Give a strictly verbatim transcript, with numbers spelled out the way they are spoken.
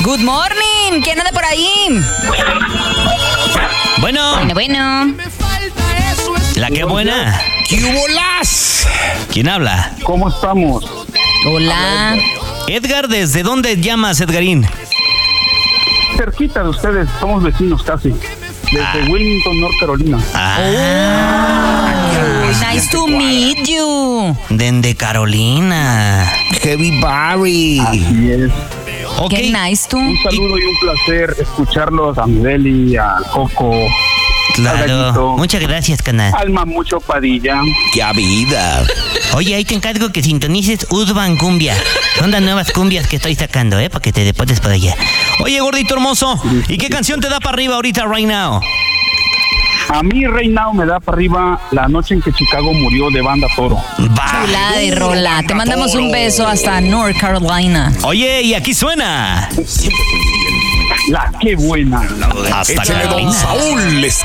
Good morning. ¿Quién anda por ahí? Bueno. Bueno, bueno. La que buena. ¿Qué hubo las? ¿Quién habla? ¿Cómo estamos? Hola. Edgar, ¿desde dónde llamas, Edgarín? Cerquita de ustedes, somos vecinos casi. Desde Ah. Wilmington, North Carolina. Ah, Oh, nice to meet you. desde Carolina. Heavy Barry. Así es. Ok. Qué nice tú. Un saludo y un placer escucharlos a Miguel, a Coco, Claro. Gallito. Muchas gracias, canal. Alma Mucho Padilla. ¡Qué vida! Oye, ahí te encargo que sintonices Urban Cumbia. Son las nuevas cumbias que estoy sacando, ¿eh? Para que te deportes por allá. Oye, gordito hermoso, ¿y qué canción te da para arriba ahorita, right now? A mí, right now, me da para arriba La Noche en que Chicago Murió de Banda Toro. Va. Chulada de rola. Te mandamos un beso hasta North Carolina. Oye, y aquí suena. La Qué Buena. Hasta Échale, don Carolina. Saúl, les